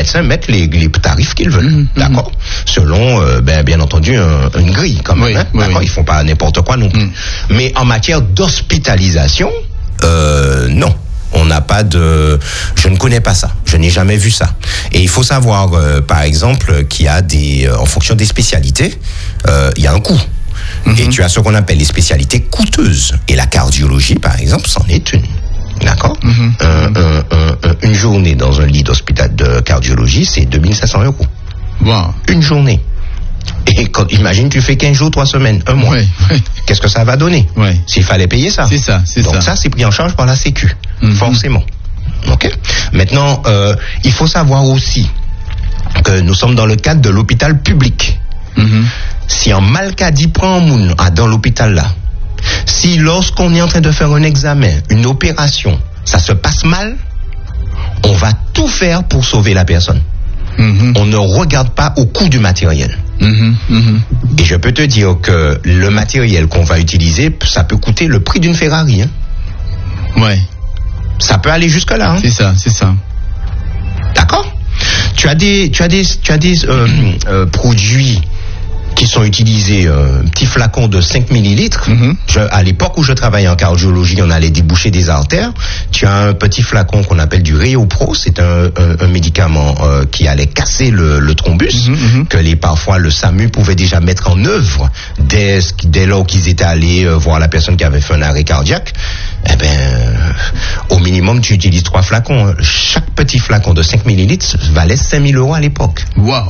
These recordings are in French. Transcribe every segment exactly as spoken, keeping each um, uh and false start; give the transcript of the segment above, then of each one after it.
médecins mettent les, les tarifs qu'ils veulent, mmh, d'accord, mmh. selon, euh, ben, bien entendu, un, une grille quand même, oui, hein, oui, d'accord, oui. Ils font pas n'importe quoi non plus. Mmh. Mais en matière d'hospitalisation, euh, non. On n'a pas de... Je ne connais pas ça. Je n'ai jamais vu ça. Et il faut savoir, euh, par exemple, qu'il y a des... Euh, en fonction des spécialités, euh, il y a un coût. Mm-hmm. Et tu as ce qu'on appelle les spécialités coûteuses. Et la cardiologie, par exemple, c'en est une. D'accord. Mm-hmm. un, un, un, Une journée dans un lit d'hôpital de cardiologie, c'est deux mille cinq cents euros. Wow. Une journée. Et quand, imagine, tu fais quinze jours, trois semaines, un mois. Oui, oui. Qu'est-ce que ça va donner? Oui. S'il fallait payer ça. C'est ça, c'est Donc ça. ça, c'est pris en charge par la Sécu, mm-hmm. forcément. Ok. Maintenant, euh, il faut savoir aussi que nous sommes dans le cadre de l'hôpital public. Mm-hmm. Si un malcadi prend un moun dans l'hôpital là, si lorsqu'on est en train de faire un examen, une opération, ça se passe mal, on va tout faire pour sauver la personne. Mm-hmm. On ne regarde pas au coût du matériel. Mm-hmm. Mm-hmm. Et je peux te dire que le matériel qu'on va utiliser, ça peut coûter le prix d'une Ferrari. Hein. Ouais. Ça peut aller jusque là. Hein. C'est ça, c'est ça. D'accord. Tu as des, tu as des, tu as des euh, euh, produits qui sont utilisés, euh, un petit flacon de cinq millilitres. Mm-hmm. Je, à l'époque où je travaillais en cardiologie, on allait déboucher des artères. Tu as un petit flacon qu'on appelle du Réopro. C'est un, un, un médicament euh, qui allait casser le, le thrombus, mm-hmm. que les, parfois le SAMU pouvait déjà mettre en œuvre dès, dès lors qu'ils étaient allés euh, voir la personne qui avait fait un arrêt cardiaque. Eh ben, euh, au minimum, tu utilises trois flacons. Chaque petit flacon de cinq millilitres valait cinq mille euros à l'époque. Wow.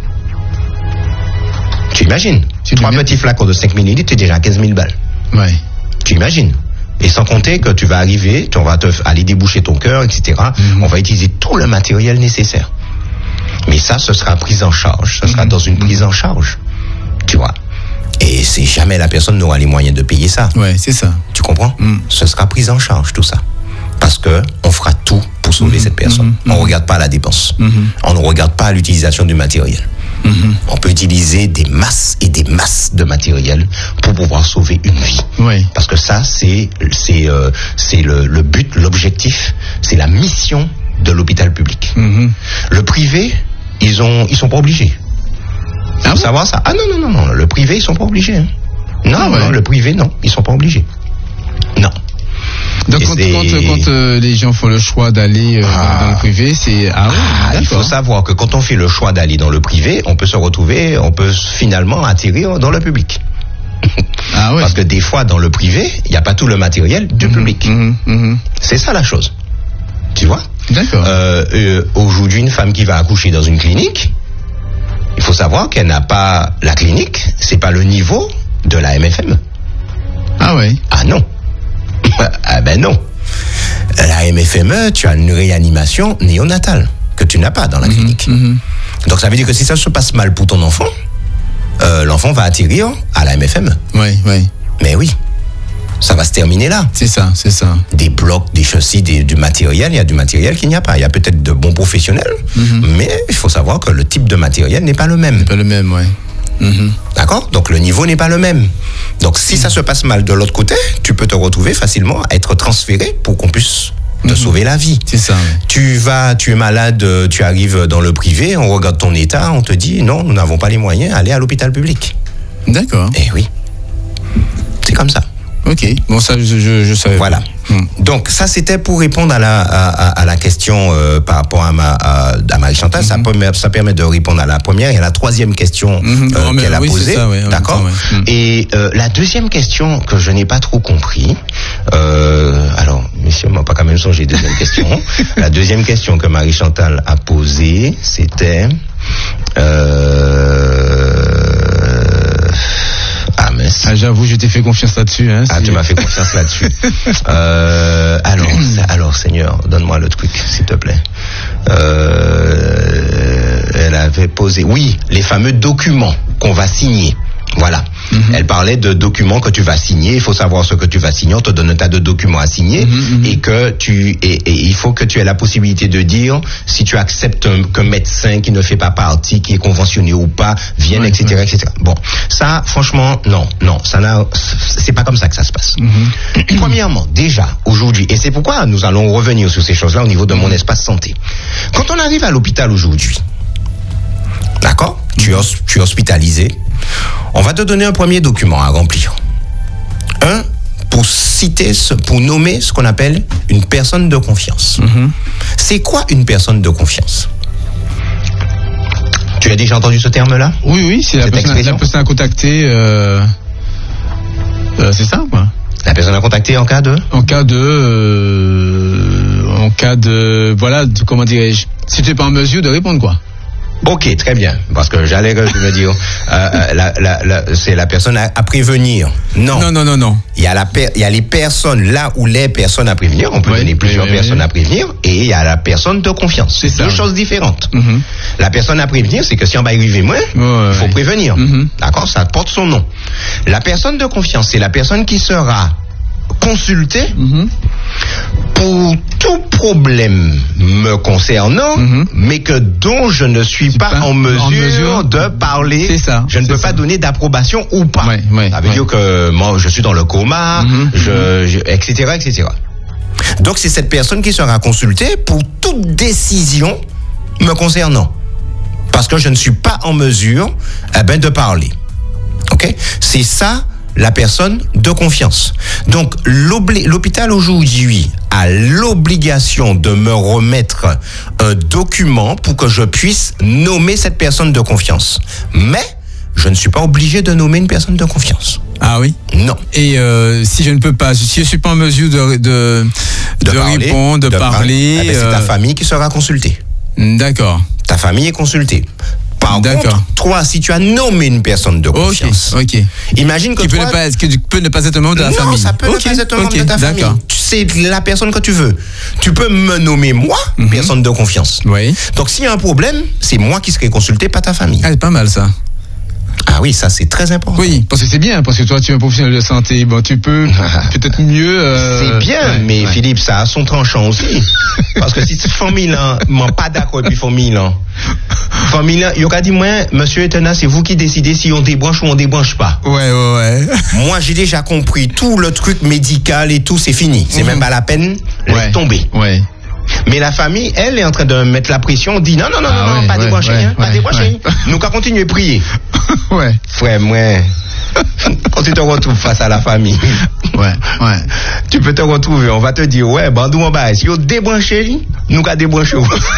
Tu imagines, tu trois petits flacons de cinq millilitres, tu es déjà à quinze mille balles. Ouais. Tu imagines. Et sans compter que tu vas arriver, tu vas te, aller déboucher ton cœur, et cetera. Mm-hmm. On va utiliser tout le matériel nécessaire. Mais ça, ce sera pris en charge. Ce sera mm-hmm. dans une prise en charge. Tu vois. Et c'est jamais la personne n'aura les moyens de payer ça. Ouais, c'est ça. Tu comprends? Mm. Ce sera pris en charge, tout ça. Parce que on fera tout pour sauver mm-hmm. cette personne. Mm-hmm. On ne regarde pas la dépense. Mm-hmm. On ne regarde pas l'utilisation du matériel. Mm-hmm. On peut utiliser des masses et des masses de matériel pour pouvoir sauver une vie. Oui. Parce que ça, c'est c'est euh, c'est le, le but, l'objectif, c'est la mission de l'hôpital public. Mm-hmm. Le privé, ils ont ils sont pas obligés. Il faut ah savoir ça. Ah non non non non, le privé ils sont pas obligés. Hein. Non, ah ouais. non, le privé non, ils sont pas obligés. Non. Donc quand, quand, quand euh, les gens font le choix d'aller euh, ah. dans, dans le privé, c'est ah, oui, ah il faut savoir que quand on fait le choix d'aller dans le privé, on peut se retrouver, on peut finalement atterrir dans le public. Ah ouais. Parce que des fois dans le privé, il n'y a pas tout le matériel du mmh, public. Mmh, mmh. C'est ça la chose. Tu vois? D'accord. Euh, euh, aujourd'hui, une femme qui va accoucher dans une clinique, il faut savoir qu'elle n'a pas la clinique, c'est pas le niveau de la M F M. Ah ouais. Ah non. Ah ben non. La M F M E, tu as une réanimation néonatale que tu n'as pas dans la mmh, clinique. Mmh. Donc ça veut dire que si ça se passe mal pour ton enfant, euh, l'enfant va atterrir à la M F M E. Oui, oui. Mais oui, ça va se terminer là. C'est ça, c'est ça. Des blocs, des châssis, des, du matériel, il y a du matériel qu'il n'y a pas. Il y a peut-être de bons professionnels, mmh. mais il faut savoir que le type de matériel n'est pas le même. C'est pas le même, oui. Mmh. D'accord? Donc le niveau n'est pas le même. Donc si mmh. ça se passe mal de l'autre côté, tu peux te retrouver facilement à être transféré pour qu'on puisse te mmh. sauver la vie. C'est ça. Tu vas, tu es malade, tu arrives dans le privé, on regarde ton état, on te dit non, nous n'avons pas les moyens, allez à l'hôpital public. D'accord. Eh oui. C'est comme ça. Ok. Bon, ça, je, je, je savais. Voilà. Hum. Donc ça, c'était pour répondre à la à, à la question euh, par rapport à ma à, à Marie-Chantal. Mm-hmm. Ça permet ça permet de répondre à la première et à la troisième question mm-hmm. euh, oh, qu'elle a oui, posée. Ça, ouais, d'accord. Ouais. Mm. Et euh, la deuxième question que je n'ai pas trop compris. Euh, alors, monsieur, on m'a pas quand même songé deuxième question. La deuxième question que Marie-Chantal a posée, c'était. Euh, Ah, j'avoue, je t'ai fait confiance là-dessus. Hein, ah, tu m'as fait confiance là-dessus. euh, alors, alors, Seigneur, donne-moi le truc, s'il te plaît. Euh, elle avait posé, oui, les fameux documents qu'on va signer Voilà. Mm-hmm. Elle parlait de documents que tu vas signer. Il faut savoir ce que tu vas signer. On te donne un tas de documents à signer mm-hmm. et que tu et, et il faut que tu aies la possibilité de dire si tu acceptes un, qu'un médecin qui ne fait pas partie, qui est conventionné ou pas, vienne, ouais, et cetera, ouais. et cetera. Bon, ça, franchement, non, non, ça n'a, c'est pas comme ça que ça se passe. Mm-hmm. Premièrement, déjà aujourd'hui, et c'est pourquoi nous allons revenir sur ces choses-là au niveau de mon espace santé. Quand on arrive à l'hôpital aujourd'hui, d'accord, mm-hmm. tu, es, tu es hospitalisé. On va te donner un premier document à remplir. Un, pour citer, ce, pour nommer ce qu'on appelle une personne de confiance. Mm-hmm. C'est quoi une personne de confiance? Tu as déjà entendu ce terme-là? Oui, oui, c'est la personne, la personne à contacter. Euh, euh, c'est ça, quoi. La personne à contacter en cas de? En cas de, euh, en cas de, voilà, de, comment dirais-je, si tu n'es pas en mesure de répondre, quoi. Ok, très bien, parce que j'allais me dire, euh, la, la, la, c'est la personne à, à prévenir. Non, non, non, non, non. Il y a la, il y a les personnes là où les personnes à prévenir. On peut oui, donner plusieurs oui, oui, personnes oui. à prévenir, et il y a la personne de confiance. C'est deux ça, choses différentes. Mm-hmm. La personne à prévenir, c'est que si on va arriver moins, il ouais, faut ouais. prévenir. Mm-hmm. D'accord, ça porte son nom. La personne de confiance, c'est la personne qui sera consultée mm-hmm. pour tout problème me concernant, mm-hmm. mais que dont je ne suis pas, pas en, mesure en mesure de parler. C'est ça. Je ne peux ça. pas donner d'approbation ou pas. Ouais, ouais, ça veut ouais. dire que moi, je suis dans le coma, mm-hmm. je, je, et cetera, et cetera. Donc c'est cette personne qui sera consultée pour toute décision me concernant, parce que je ne suis pas en mesure, eh ben, de parler. Ok? C'est ça. La personne de confiance. Donc, l'hôpital aujourd'hui a l'obligation de me remettre un document pour que je puisse nommer cette personne de confiance. Mais, je ne suis pas obligé de nommer une personne de confiance. Ah oui? Non. Et euh, si je ne peux pas, si je ne suis pas en mesure de, de, de, de parler, répondre, de, de parler... Eh ben, c'est euh... ta famille qui sera consultée. D'accord. Ta famille est consultée. Par D'accord. contre, toi, si tu as nommé une personne de confiance, ok. okay. imagine que tu toi... Peux pas, que tu peux ne pas être un membre de la non, famille. Non, ça peut okay. ne pas être un membre okay. de ta famille. C'est la personne que tu veux. Tu peux me nommer moi, mm-hmm. personne de confiance. Oui. Donc, s'il y a un problème, c'est moi qui serai consulté, pas ta famille. Ah, c'est pas mal ça. Ah oui, ça c'est très important. Oui, parce que c'est bien, parce que toi tu es un professionnel de santé, bon tu peux peut-être mieux. Euh... C'est bien, ouais, mais ouais. Philippe, ça a son tranchant aussi. Parce que si cette famille-là, moi pas d'accord et puis famille-là, famille-là, il y a dit moi, Monsieur Etena, c'est vous qui décidez si on débranche ou on débranche pas. Ouais, ouais, ouais. Moi j'ai déjà compris tout le truc médical et tout, c'est fini. C'est mmh. même pas la peine, laisse ouais. tomber. Ouais. Mais la famille, elle est en train de mettre la pression, dit non, non, non, ah non, ouais, pas ouais, débrancher, ouais, hein, ouais, pas débrancher. Ouais. Nous qu'à continuer à prier. Ouais. Frère, moi, quand tu te retrouves face à la famille, ouais, ouais. tu peux te retrouver, on va te dire, ouais, bandou en bas, si on débranché, nous qu'à débrancher.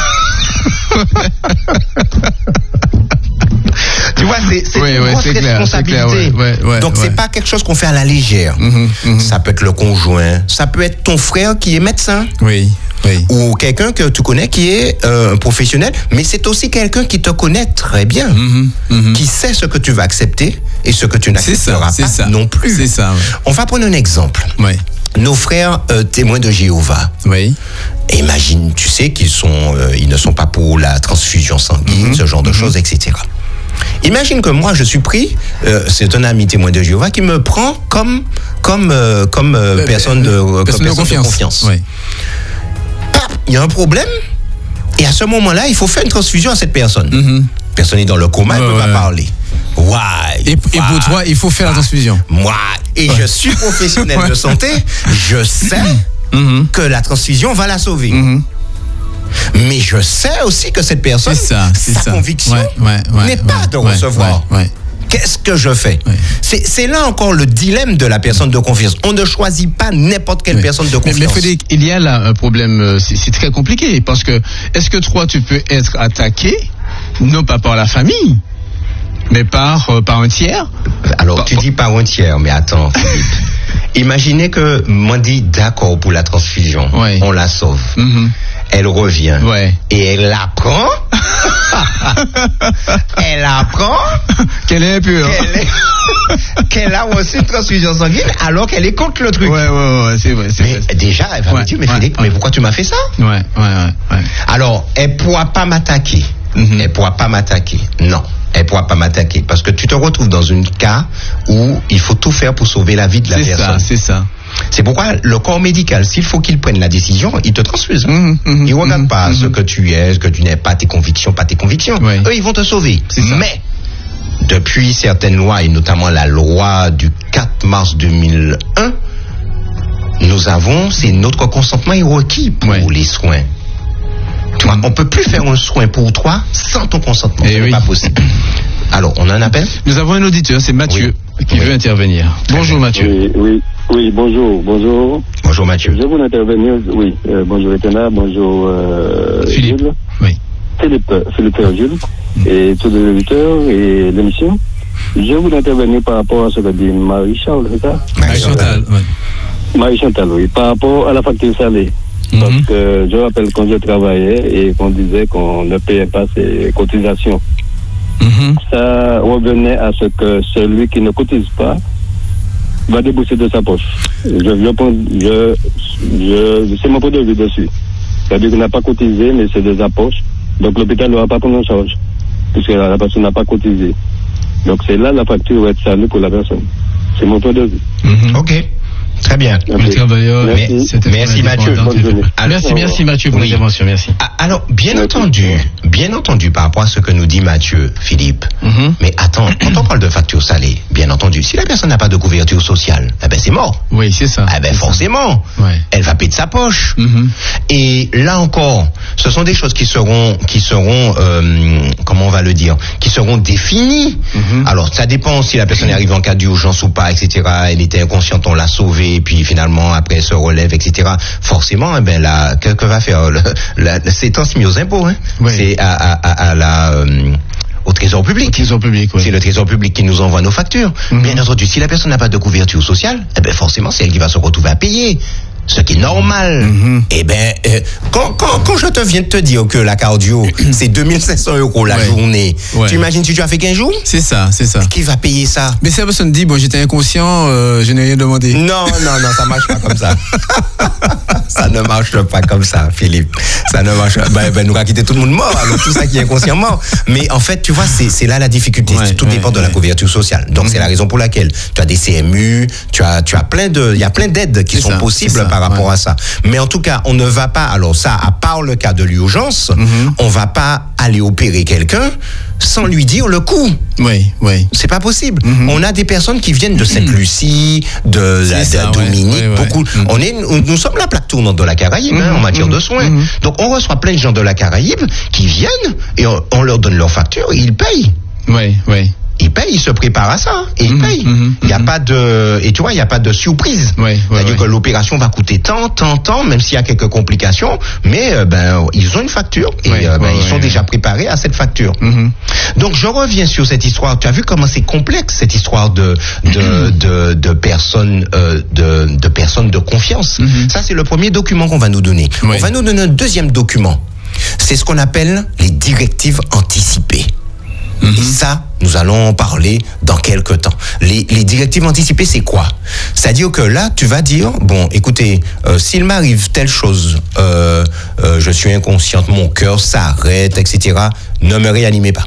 Tu vois, c'est, c'est oui, une oui, grosse c'est responsabilité. Clair, c'est clair, ouais, ouais, Donc, ouais. c'est pas quelque chose qu'on fait à la légère. Mm-hmm, mm-hmm. Ça peut être le conjoint, ça peut être ton frère qui est médecin. Oui, oui. Ou quelqu'un que tu connais qui est euh, un professionnel, mais c'est aussi quelqu'un qui te connaît très bien, mm-hmm, mm-hmm. qui sait ce que tu vas accepter et ce que tu n'accepteras c'est ça, pas c'est ça. non plus. C'est ça. Ouais. On va prendre un exemple. Oui. Nos frères euh, témoins de Jéhovah. Oui. Imagine, tu sais qu'ils sont, euh, ils ne sont pas pour la transfusion sanguine, mm-hmm. ce genre de mm-hmm. choses, et cetera. Imagine que moi je suis pris, euh, c'est un ami témoin de Jéhovah qui me prend comme comme euh, comme euh, euh, personne de euh, personne, comme de, personne confiance. de confiance. Oui. Il y a un problème et à ce moment-là il faut faire une transfusion à cette personne. Mm-hmm. Personne est dans le coma, elle ne peut ouais. pas parler. Ouais, et, et pour toi, il faut faire la transfusion. Moi, et ouais. je suis professionnel ouais. de santé, je sais mm-hmm. que la transfusion va la sauver. Mm-hmm. Mais je sais aussi que cette personne, c'est ça, c'est sa ça. conviction ouais, ouais, ouais, n'est pas ouais, de recevoir. Ouais, ouais. Qu'est-ce que je fais? ouais. c'est, c'est là encore le dilemme de la personne de confiance. On ne choisit pas n'importe quelle ouais. personne de confiance. Mais, mais Frédéric, il y a là un problème, c'est, c'est très compliqué, parce que est-ce que toi, tu peux être attaqué, non pas par la famille, mais par, euh, par un tiers? Alors, par, tu dis par un tiers, mais attends, Philippe. Imaginez que moi dit d'accord pour la transfusion, ouais. on la sauve. Mm-hmm. Elle revient ouais. et elle apprend elle apprend qu'elle est impure, qu'elle, est, qu'elle a aussi une transfusion sanguine alors qu'elle est contre le truc. Ouais, ouais, ouais, c'est vrai. C'est mais vrai. Déjà, elle va ouais, me dire, mais ouais, Philippe, ouais. mais pourquoi tu m'as fait ça? Ouais, ouais, ouais, ouais. Alors, elle ne pourra pas m'attaquer. mm-hmm. elle pourra pas m'attaquer. Non, elle pourra pas m'attaquer parce que tu te retrouves dans un cas où il faut tout faire pour sauver la vie de la c'est personne. C'est ça, c'est ça. C'est pourquoi le corps médical, s'il faut qu'il prenne la décision, il te transfuse. Mmh, mmh, ils ne regardent mmh, pas mmh. ce que tu es, ce que tu n'es pas, tes convictions, pas tes convictions. Ouais. Eux, ils vont te sauver. Mais, depuis certaines lois, et notamment la loi du quatre mars deux mille un, nous avons, c'est notre consentement est requis pour ouais. les soins. Tu vois, on ne peut plus faire un soin pour toi sans ton consentement. Ce n'est oui. pas possible. Alors, on a un appel ? Nous avons un auditeur, c'est Mathieu, oui. qui oui. veut intervenir. Bonjour Mathieu. Oui, oui, oui, bonjour, bonjour. Bonjour Mathieu. Je veux intervenir, oui, euh, bonjour Etena, bonjour euh, Philippe. Jules. Oui. Philippe, Philippe et Jules, mm. et tous les auditeurs et l'émission. Je voulais intervenir par rapport à ce que dit Marie-Charles, c'est ça ? Marie-Chantal, oui. Marie-Chantal, oui, par rapport à la facture salée. Mm-hmm. Parce que je rappelle quand je travaillais et qu'on disait qu'on ne payait pas ses cotisations. Mm-hmm. Ça revenait à ce que celui qui ne cotise pas va débourser de sa poche. Je, je, je, je, c'est mon point de vue dessus. C'est-à-dire qu'il n'a pas cotisé, mais c'est de sa poche. Donc l'hôpital ne va pas prendre en charge, puisque la, la personne n'a pas cotisé. Donc c'est là la facture va être salée pour la personne. C'est mon point de vue. Mm-hmm. Ok. Très bien. Okay. Le travailleur, merci, merci Mathieu. Alors, merci, merci Mathieu pour oui. l'intervention, merci. Alors, bien merci. entendu, bien entendu, par rapport à ce que nous dit Mathieu, Philippe, mm-hmm. mais attends, quand on parle de facture salée, bien entendu, si la personne n'a pas de couverture sociale, eh ben c'est mort. Oui, c'est ça. Eh ben forcément, ouais. elle va payer de sa poche. Mm-hmm. Et là encore, ce sont des choses qui seront, qui seront, euh, comment on va le dire, qui seront définies. Mm-hmm. Alors, ça dépend si la personne est arrivée en cas d'urgence ou pas, et cetera. Elle était inconsciente, on l'a sauvée. Et puis finalement après elle se relève, et cetera. Forcément, eh ben là, que, que va faire le, la, c'est transmis aux impôts, hein. Oui. C'est à, à, à, à la euh, au trésor public. Au trésor public, oui. C'est le trésor public qui nous envoie nos factures. Mm-hmm. Bien entendu, si la personne n'a pas de couverture sociale, eh ben forcément c'est elle qui va se retrouver à payer. Ce qui est normal. Mm-hmm. Eh ben, euh, quand, quand, quand je te viens de te dire que la cardio, c'est deux mille cinq cents euros la ouais. journée, ouais. tu imagines si tu as fait quinze jours? C'est ça, c'est ça. Qui va payer ça? Mais si la personne dit, bon, j'étais inconscient, euh, je n'ai rien demandé. Non, non, non, ça marche pas comme ça. Ça ne marche pas comme ça, Philippe. Ça ne marche pas. Ben, ben, nous va quitter tout le monde mort, alors tout ça qui est inconscient mort. Mais en fait, tu vois, c'est, c'est là la difficulté. Ouais, tout ouais, dépend ouais. de la couverture sociale. Donc, mm-hmm. c'est la raison pour laquelle tu as des C M U, tu as, tu as plein de, il y a plein d'aides qui c'est sont ça, possibles par rapport ouais. à ça. Mais en tout cas, on ne va pas, alors ça, à part le cas de l'urgence, mm-hmm. on va pas aller opérer quelqu'un sans lui dire le coût. Oui, oui. C'est pas possible. Mm-hmm. On a des personnes qui viennent de Sainte-Lucie, de, la, ça, de Dominique, ouais, ouais, beaucoup. Ouais. On est, nous sommes la plaque tournante de la Caraïbe, mm-hmm. hein, en matière mm-hmm. de soins. Mm-hmm. Donc on reçoit plein de gens de la Caraïbe qui viennent et on, on leur donne leur facture et ils payent. Oui, oui. Ils payent, ils se préparent à ça et ils mmh, payent. Mmh, il n'y a mmh. pas de, et tu vois, il n'y a pas de surprise. Ouais, ouais, C'est-à-dire ouais. que l'opération va coûter tant, tant, tant, même s'il y a quelques complications, mais euh, ben ils ont une facture et ouais, euh, ben, ouais, ils sont ouais, déjà ouais. préparés à cette facture. Mmh. Donc je reviens sur cette histoire. Tu as vu comment c'est complexe cette histoire de de mmh. de, de personnes euh, de de personnes de confiance. Mmh. Ça c'est le premier document qu'on va nous donner. Ouais. On va nous donner un deuxième document. C'est ce qu'on appelle les directives anticipées. Mm-hmm. Et ça, nous allons en parler dans quelques temps. Les, les directives anticipées, c'est quoi? C'est-à-dire que là, tu vas dire, bon, écoutez, euh, s'il m'arrive telle chose, euh, euh, je suis inconsciente, mon cœur s'arrête, et cetera, ne me réanimez pas.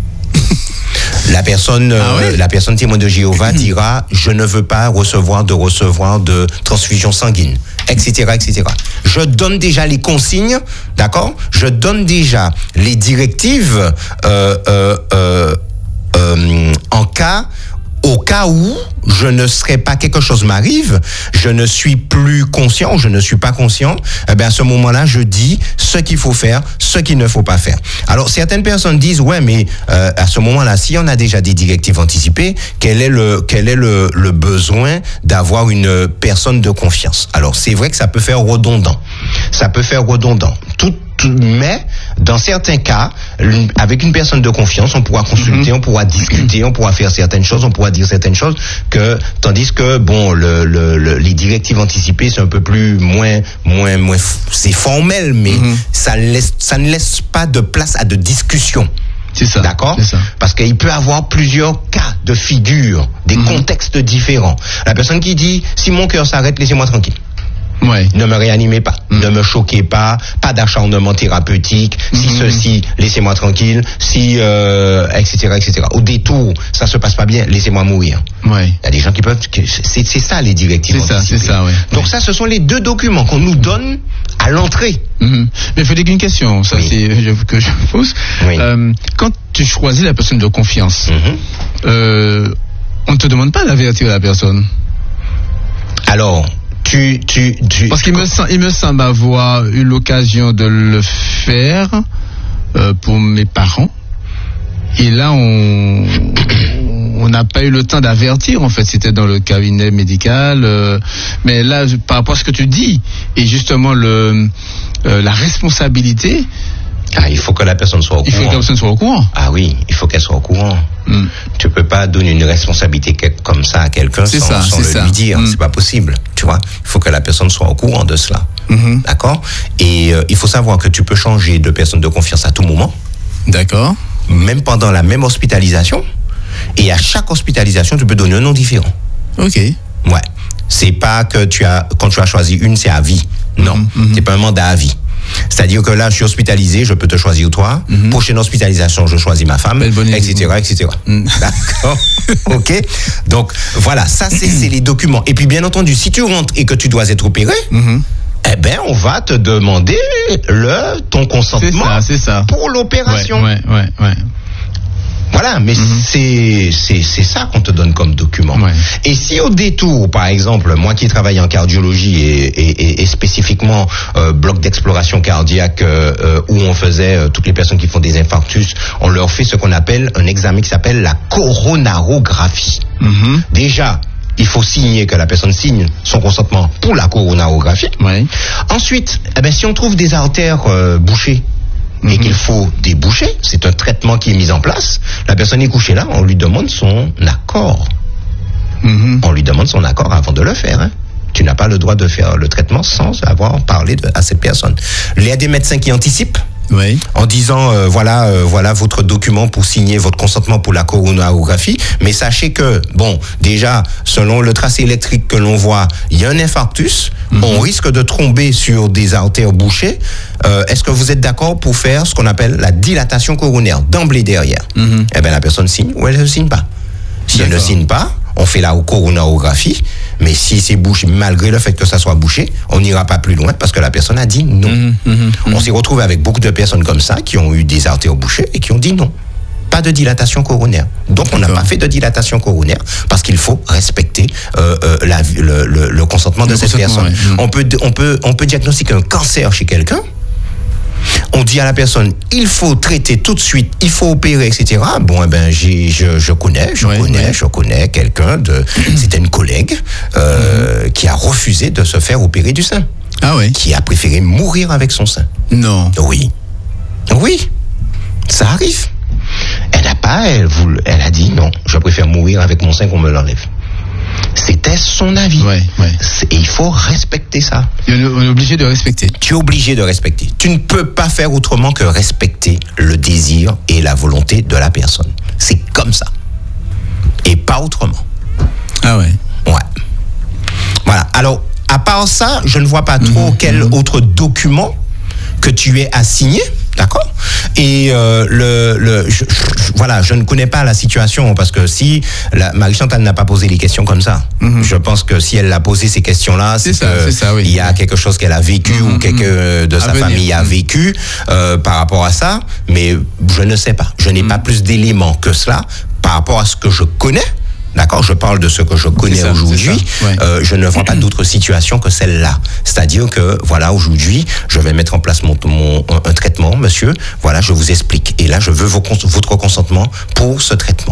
La personne, ah oui? euh, la personne témoin de Jéhovah dira, je ne veux pas recevoir de recevoir de transfusion sanguine, et cetera, et cetera. Je donne déjà les consignes, d'accord? Je donne déjà les directives euh, euh, euh, euh, en cas, au cas où je ne serais pas, quelque chose m'arrive, je ne suis plus conscient, je ne suis pas conscient, eh bien à ce moment-là, je dis ce qu'il faut faire, ce qu'il ne faut pas faire. Alors certaines personnes disent, ouais, mais euh, à ce moment-là, si on a déjà des directives anticipées, quel est le quel est le, le besoin d'avoir une personne de confiance? Alors c'est vrai que ça peut faire redondant, ça peut faire redondant. Tout Mais dans certains cas, avec une personne de confiance, on pourra consulter, mm-hmm. on pourra discuter, on pourra faire certaines choses, on pourra dire certaines choses, que tandis que bon, le, le, le, les directives anticipées, c'est un peu plus moins, moins, moins, c'est formel, mais mm-hmm. ça laisse, ça ne laisse pas de place à de discussion. C'est ça. D'accord? C'est ça. Parce qu'il peut avoir plusieurs cas de figure, des mm-hmm. contextes différents. La personne qui dit, si mon cœur s'arrête, laissez-moi tranquille. Ouais. Ne me réanimez pas, mmh. ne me choquez pas, pas d'acharnement thérapeutique, mmh. si ceci, laissez-moi tranquille, si, euh, et cetera, et cetera. Au détour, ça se passe pas bien, laissez-moi mourir. Ouais. Il y a des gens qui peuvent, c'est, c'est ça les directives. C'est ça, c'est ça, oui. Donc ouais. ça, ce sont les deux documents qu'on nous donne à l'entrée. Mmh. Mais il faut dire une question, ça oui. c'est je, que je pose. Oui. Euh, quand tu choisis la personne de confiance, mmh. euh, on ne te demande pas d'avertir la personne. Alors. Tu, tu, tu... Parce qu'il me, il me semble avoir eu l'occasion de le faire euh, pour mes parents. Et là, on on n'a pas eu le temps d'avertir. En fait, c'était dans le cabinet médical. Euh, mais là, par rapport à ce que tu dis, et justement le euh, la responsabilité. Ah, il faut que la personne soit au il courant. Il faut que la personne soit au courant. Ah oui, il faut qu'elle soit au courant. Mm. Tu peux pas donner une responsabilité comme ça à quelqu'un sans, ça, sans le ça. lui dire. Mm. C'est pas possible. Tu vois, il faut que la personne soit au courant de cela. Mm-hmm. D'accord. Et euh, il faut savoir que tu peux changer de personne de confiance à tout moment. D'accord. Même pendant la même hospitalisation. Et à chaque hospitalisation, tu peux donner un nom différent. Ok. Ouais. C'est pas que tu as, quand tu as choisi une, c'est à vie. Non. Mm-hmm. C'est pas un mandat à vie. C'est-à-dire que là, je suis hospitalisé, je peux te choisir toi. Mm-hmm. Prochaine hospitalisation, je choisis ma femme, et cetera, et cetera. Mm. D'accord. Ok. Donc voilà, ça c'est, c'est les documents. Et puis bien entendu, si tu rentres et que tu dois être opéré, mm-hmm. eh ben on va te demander le ton consentement. C'est ça, c'est ça. Pour l'opération. Ouais, ouais, ouais. ouais. Voilà, mais mm-hmm. c'est, c'est, c'est ça qu'on te donne comme document. Ouais. Et si au détour, par exemple, moi qui travaille en cardiologie et, et, et, et spécifiquement euh, bloc d'exploration cardiaque euh, euh, où on faisait euh, toutes les personnes qui font des infarctus, on leur fait ce qu'on appelle un examen qui s'appelle la coronarographie. Mm-hmm. Déjà, il faut signer, que la personne signe son consentement pour la coronarographie. Ouais. Ensuite, eh ben, si on trouve des artères euh, bouchées, et mm-hmm. qu'il faut déboucher, c'est un traitement qui est mis en place. La personne est couchée là, on lui demande son accord. Mm-hmm. On lui demande son accord avant de le faire. Hein. Tu n'as pas le droit de faire le traitement sans avoir parlé de, à cette personne. Il y a des médecins qui anticipent. Oui. En disant euh, voilà euh, voilà votre document pour signer votre consentement pour la coronarographie, mais sachez que bon déjà selon le tracé électrique que l'on voit, il y a un infarctus, mm-hmm. on risque de tomber sur des artères bouchées. Euh, est-ce que vous êtes d'accord pour faire ce qu'on appelle la dilatation coronaire d'emblée derrière? Mm-hmm. Eh bien la personne signe ou elle ne signe pas. Si D'accord. elle ne signe pas, on fait la coronarographie, mais si c'est bouché, malgré le fait que ça soit bouché, on n'ira pas plus loin parce que la personne a dit non. Mmh, mmh, mmh. On s'est retrouvé avec beaucoup de personnes comme ça qui ont eu des artères bouchées et qui ont dit non. Pas de dilatation coronaire. Donc on n'a pas fait de dilatation coronaire parce qu'il faut respecter euh, euh, la, le, le, le consentement le de cette personne. Ouais. Mmh. On peut, on peut, on peut diagnostiquer un cancer chez quelqu'un. On dit à la personne, il faut traiter tout de suite, il faut opérer, et cetera. Bon, eh ben, j'ai, je, je connais, je ouais, connais, ouais. je connais quelqu'un de, c'était une collègue euh, mm-hmm. qui a refusé de se faire opérer du sein. Ah oui. Qui a préféré mourir avec son sein. Non. Oui, oui, ça arrive. Elle n'a pas, elle, vous, elle a dit non, je préfère mourir avec mon sein qu'on me l'enlève. C'était son avis. Ouais, ouais. Et il faut respecter ça. Et on est obligé de respecter. Tu es obligé de respecter. Tu ne peux pas faire autrement que respecter le désir et la volonté de la personne. C'est comme ça. Et pas autrement. Ah ouais. Ouais. Voilà. Alors, à part ça, je ne vois pas trop mmh, quel mmh. autre document que tu aies à signer. D'accord. Et euh, le, le, je, je, voilà, je ne connais pas la situation parce que si la, Marie-Chantal n'a pas posé les questions comme ça, mm-hmm. je pense que si elle a posé ces questions-là, c'est, c'est ça, c'est ça, oui. il y a quelque chose qu'elle a vécu mm-hmm. ou quelqu'un de sa à famille venir. a vécu euh, par rapport à ça, mais je ne sais pas. Je n'ai mm-hmm. pas plus d'éléments que cela par rapport à ce que je connais. D'accord, je parle de ce que je connais ça, aujourd'hui. Ouais. Euh, je ne vois pas d'autre situation que celle-là. C'est-à-dire que, voilà, aujourd'hui, je vais mettre en place mon, mon, un, un traitement, monsieur. Voilà, je vous explique. Et là, je veux vos, votre consentement pour ce traitement.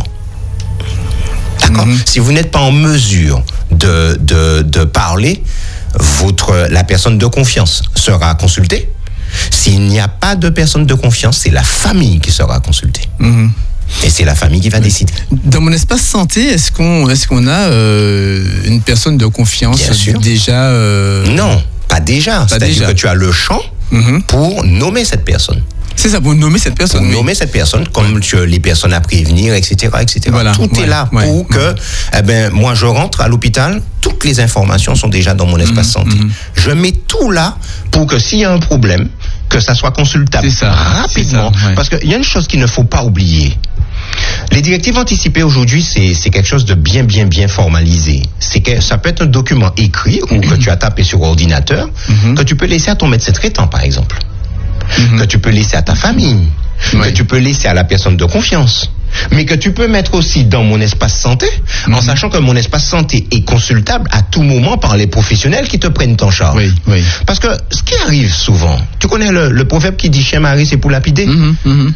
D'accord. Mm-hmm. Si vous n'êtes pas en mesure de, de, de parler, votre, la personne de confiance sera consultée. S'il n'y a pas de personne de confiance, c'est la famille qui sera consultée. Mm-hmm. Et c'est la famille qui va décider. Dans mon espace santé, est-ce qu'on, est-ce qu'on a euh, une personne de confiance Bien sûr. déjà euh... Non, pas déjà. Pas C'est-à-dire déjà. que tu as le champ mm-hmm. pour nommer cette personne. C'est ça, pour nommer cette personne. Pour oui. nommer cette personne, comme ouais. les personnes à prévenir, et cetera, et cetera. Voilà. Tout ouais. est là ouais. pour que, ouais. eh ben, moi, je rentre à l'hôpital, toutes les informations sont déjà dans mon espace mmh, santé. Mmh. Je mets tout là pour que s'il y a un problème, que ça soit consultable ça. rapidement. Ça, ouais. Parce qu'il y a une chose qu'il ne faut pas oublier. Les directives anticipées aujourd'hui, c'est, c'est quelque chose de bien, bien, bien formalisé. C'est que ça peut être un document écrit ou que tu as tapé sur ordinateur, mm-hmm. que tu peux laisser à ton médecin traitant, par exemple. Mm-hmm. Que tu peux laisser à ta famille. Ouais. Que tu peux laisser à la personne de confiance. Mais que tu peux mettre aussi dans mon espace santé, mm-hmm. en sachant que mon espace santé est consultable à tout moment par les professionnels qui te prennent en charge. Oui, oui. Parce que ce qui arrive souvent, tu connais le, le proverbe qui dit chien mari c'est pour lapider. Mm-hmm. Mm-hmm.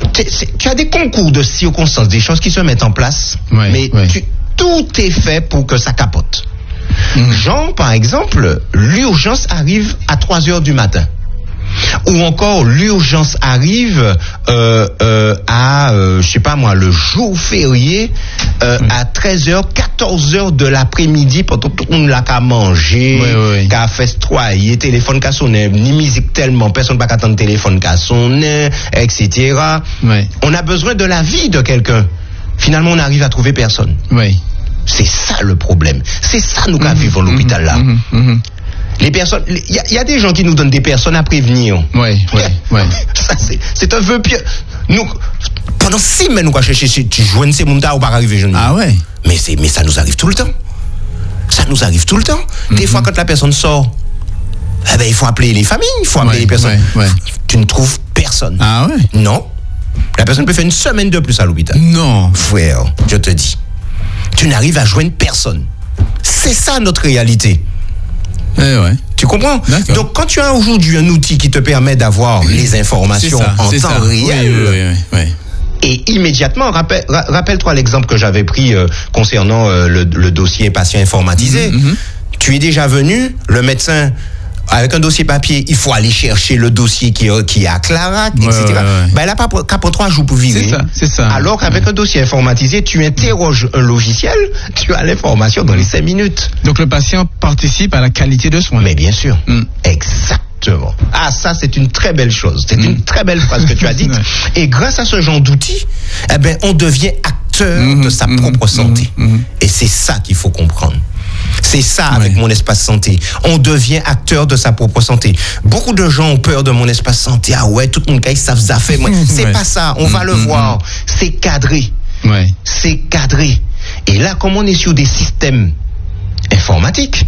Tu as des concours de circonstances, des choses qui se mettent en place, oui, mais oui. Tu, tout est fait pour que ça capote. Mmh. Genre, par exemple, l'urgence arrive à trois heures du matin. Ou encore, l'urgence arrive euh, euh, à, euh, je sais pas moi, le jour férié, euh, mmh. à treize heures, quatorze heures de l'après-midi, pendant tout le monde l'a qu'à manger, oui, oui. qu'à festoyer, téléphone qu'à sonner, ni musique tellement, personne n'a qu'à attendre téléphone qu'à sonner, et cetera. Oui. On a besoin de la vie de quelqu'un. Finalement, on arrive à trouver personne. Oui. C'est ça le problème. C'est ça nous qu'à mmh. vivre à l'hôpital là. Mmh. Mmh. Les personnes, il y, y a des gens qui nous donnent des personnes à prévenir. Oui, oui, oui. Ça, c'est, c'est un vœu pieux. Nous, pendant six semaines, nous, chercher, tu joues ces montagnes ou pas arriver jeune. Ah ouais. Mais c'est, mais ça nous arrive tout le temps. Ça nous arrive tout le temps. Mm-hmm. Des fois, quand la personne sort, eh ben, il faut appeler les familles, il faut appeler ouais, les personnes. Ouais, ouais. Tu ne trouves personne. Ah ouais. Non. La personne peut faire une semaine de plus à l'hôpital. Non. Frère, je te dis. Tu n'arrives à joindre personne. C'est ça notre réalité. Eh ouais. Tu comprends? D'accord. Donc, quand tu as aujourd'hui un outil qui te permet d'avoir les informations ça, en temps ça. réel, oui, oui, oui, oui. et immédiatement, rappelle, rappelle-toi l'exemple que j'avais pris euh, concernant euh, le, le dossier patient informatisé. Mm-hmm. Tu es déjà venu, le médecin, avec un dossier papier, il faut aller chercher le dossier qui, qui est à Clarac, ouais, et cetera. Ouais, ouais. Ben, elle n'a pas qu'à pour trois jours pour virer. C'est ça, c'est ça. Alors qu'avec ouais. un dossier informatisé, tu interroges un logiciel, tu as l'information dans les cinq minutes. Donc le patient participe à la qualité de soins. Mais bien sûr. Mm. Exactement. Ah, ça, c'est une très belle chose. C'est mm. une très belle phrase que tu as dite. Et grâce à ce genre d'outils, eh ben, on devient acteur mm-hmm, de sa mm-hmm, propre santé. Mm-hmm. Et c'est ça qu'il faut comprendre. C'est ça avec ouais. mon espace santé. On devient acteur de sa propre santé. Beaucoup de gens ont peur de mon espace santé. Ah ouais, tout le monde, ils savent ça fait. C'est ouais. pas ça. On mmh, va le mmh, voir. C'est cadré. Ouais. C'est cadré. Et là, comme on est sur des systèmes informatiques,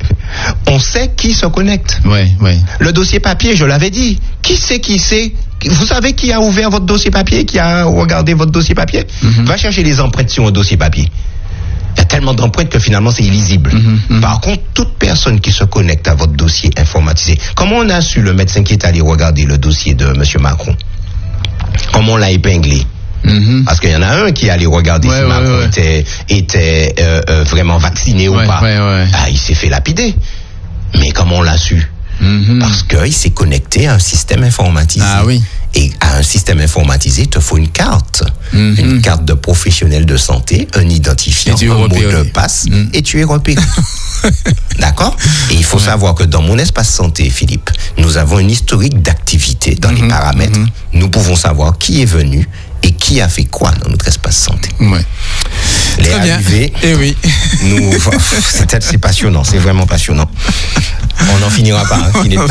on sait qui se connecte. Ouais, ouais. Le dossier papier, je l'avais dit. Qui sait qui sait? Vous savez qui a ouvert votre dossier papier? Qui a regardé votre dossier papier? Mmh. Va chercher les empreintes sur un dossier papier. Il y a tellement d'empreintes que finalement c'est illisible. Mmh, mmh. Par contre, toute personne qui se connecte à votre dossier informatisé, comment on a su le médecin qui est allé regarder le dossier de M. Macron? Comment on l'a épinglé? Mmh. Parce qu'il y en a un qui est allé regarder ouais, si ouais, Macron ouais. était, était euh, euh, vraiment vacciné ouais, ou pas. Ouais, ouais. Ah, il s'est fait lapider. Mais comment on l'a su? Mmh. Parce qu'il s'est connecté à un système informatisé. Ah oui. Et à un système informatisé, il te faut une carte. Mm-hmm. Une carte de professionnel de santé, un identifiant, un mot de passe, mm. et tu es repéré. D'accord? Et il faut ouais. savoir que dans mon espace santé, Philippe, nous avons une historique d'activité dans mm-hmm. les paramètres. Mm-hmm. Nous pouvons savoir qui est venu et qui a fait quoi dans notre espace santé. Ouais. Les Très arrivées, bien. Et oui. Nous, c'est, c'est passionnant, c'est vraiment passionnant. On n'en finira pas. Hein, Philippe.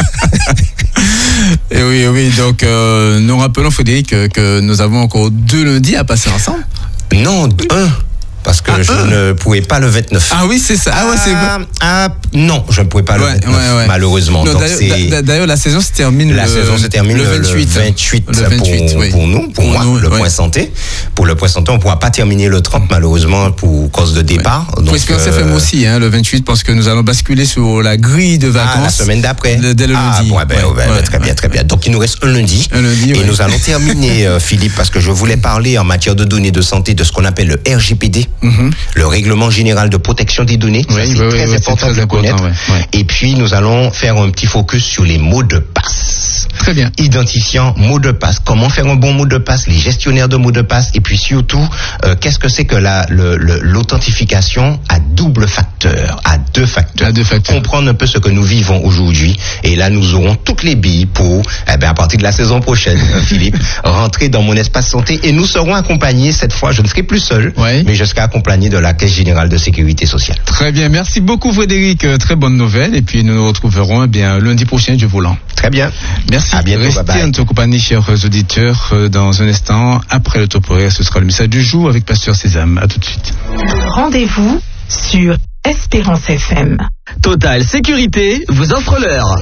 Et oui, oui, donc euh, nous rappelons, Frédéric, que, que nous avons encore deux lundis à passer ensemble. Non, un. Parce que ah, je un. ne pouvais pas le vingt-neuf. Ah oui, c'est ça. Ah ouais, c'est ah, ah, non, je ne pouvais pas ouais, le vingt-neuf, ouais, ouais. malheureusement. Non, donc d'ailleurs, c'est... d'ailleurs, la saison se termine la le, saison se termine le vingt-huit. Le vingt-huit, le vingt-huit pour, oui. pour nous, pour, pour moi, nous, le ouais. point santé. Pour le point santé, on ne pourra pas terminer le trente, malheureusement, pour cause de départ. Ouais. Pour Espérance euh... F M aussi, hein, le vingt-huit, parce que nous allons basculer sur la grille de vacances. Ah, la semaine d'après. Le, dès le ah, lundi. Bon, ouais, ben, ouais, ouais, ouais, très ouais, bien, très bien. Donc, il nous reste un lundi. Un lundi, Et ouais. nous allons terminer, euh, Philippe, parce que je voulais parler en matière de données de santé de ce qu'on appelle le R G P D, mm-hmm. le Règlement Général de Protection des Données. Oui, ça, c'est oui, très oui, important c'est très de le connaître. Ouais, ouais. Et puis, nous allons faire un petit focus sur les mots de passe. Très bien. Identifiant mot de passe, comment faire un bon mot de passe, les gestionnaires de mots de passe, et puis surtout, euh, qu'est-ce que c'est que la, le, le, l'authentification à double facteur, à deux facteurs. À deux facteurs. Comprendre un peu ce que nous vivons aujourd'hui. Et là, nous aurons toutes les billes pour, eh bien, à partir de la saison prochaine, Philippe, rentrer dans mon espace santé. Et nous serons accompagnés, cette fois, je ne serai plus seul, ouais. mais je serai accompagné de la Caisse générale de sécurité sociale. Très bien. Merci beaucoup, Frédéric. Très bonne nouvelle. Et puis, nous nous retrouverons, eh bien, lundi prochain du volant. Très bien. Merci. À bientôt. Restez bye bye. en notre compagnie, chers auditeurs. Dans un instant, après le top horaire, ce sera le message du jour avec Pasteur Sésame. À tout de suite. Rendez-vous sur Espérance F M. Total Sécurité vous offre l'heure.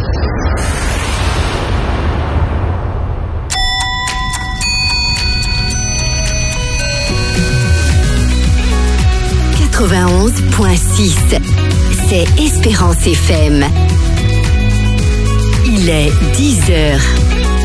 quatre-vingt-onze point six, c'est Espérance F M. Il est dix heures.